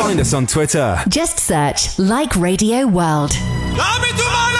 Find us on Twitter. Just search Like Radio World. Dame tu mano.